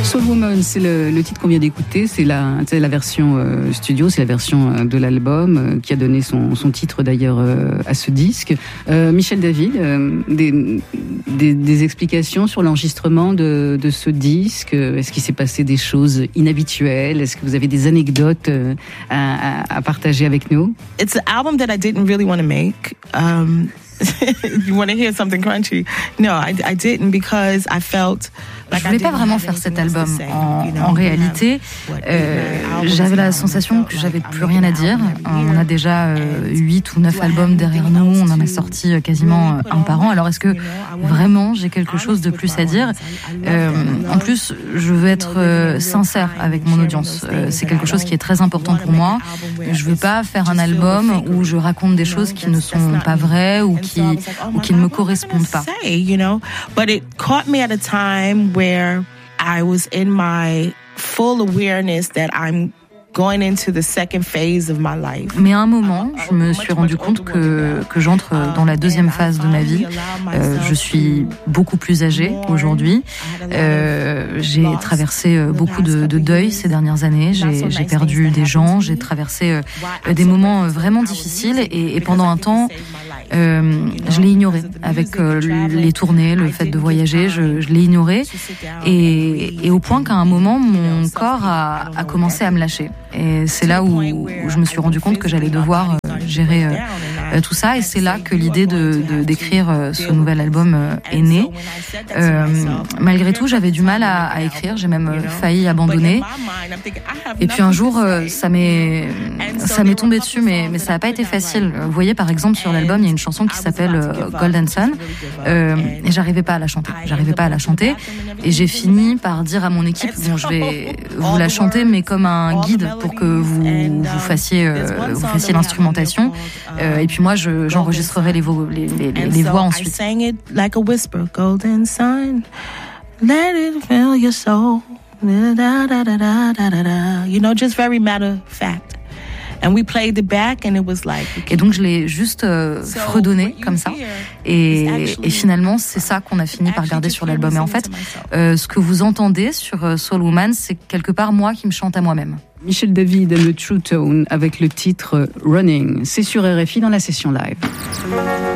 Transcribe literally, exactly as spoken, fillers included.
Soul Woman, c'est le, le titre qu'on vient d'écouter, c'est la, c'est la version euh, studio, c'est la version euh, de l'album euh, qui a donné son, son titre d'ailleurs euh, à ce disque. Euh, Michel David, euh, des, des, des explications sur l'enregistrement de, de ce disque. Est-ce qu'il s'est passé des choses inhabituelles? Est-ce que vous avez des anecdotes euh, à, à, à partager avec nous? It's an album that I didn't really want to make. Um... You want to hear something crunchy? No, I, I didn't because I felt like je voulais pas vraiment faire cet album. En, en réalité, euh, j'avais la sensation que j'avais plus rien à dire. On a déjà huit ou neuf albums derrière nous. On en a sorti quasiment un par an. Alors est-ce que vraiment j'ai quelque chose de plus à dire? euh, En plus, je veux être euh, sincère avec mon audience. Euh, c'est quelque chose qui est très important pour moi. Je veux pas faire un album où je raconte des choses qui ne sont pas vraies ou qui, ou qui ne me correspondent pas. But it caught me at a time where I was in my full awareness that I'm going into the second phase of my life. Mais à un moment, je me suis rendu compte que que j'entre dans la deuxième phase de ma vie. Euh, je suis beaucoup plus âgée aujourd'hui. Euh, j'ai traversé beaucoup de, de deuil ces dernières années. J'ai, j'ai perdu des gens. J'ai traversé des moments vraiment difficiles et, et pendant un temps, euh, je l'ai ignoré avec euh, les tournées, le fait de voyager. Je, je l'ai ignoré et, et au point qu'à un moment, mon corps a, a commencé à me lâcher. Et c'est là où, où je me suis rendu compte que j'allais devoir euh, gérer euh, tout ça. Et c'est là que l'idée de, de d'écrire euh, ce nouvel album euh, est née. Euh, malgré tout, j'avais du mal à, à écrire. J'ai même euh, failli abandonner. Et puis un jour, euh, ça m'est ça m'est tombé dessus, mais mais ça n'a pas été facile. Vous voyez, par exemple, sur l'album, il y a une chanson qui s'appelle euh, Golden Sun. Euh, et j'arrivais pas à la chanter. J'arrivais pas à la chanter. Et j'ai fini par dire à mon équipe, bon, je vais vous la chanter, mais comme un guide pour que vous vous fassiez euh, vous fassiez l'instrumentation euh, et puis moi je j'enregistrerai les, vo- les, les, les, les voix ensuite. Like a whisper, golden sun, let it fill your soul, da da da da da da, you know, just very matter of fact. And we played it back and it was like. Et donc je l'ai juste euh, fredonné comme ça. Et, et finalement c'est ça qu'on a fini par garder sur l'album. Et en fait, euh, ce que vous entendez sur euh, Soul Woman, c'est quelque part moi qui me chante à moi-même. Michel David and the True Tone avec le titre Running. C'est sur R F I dans la session live.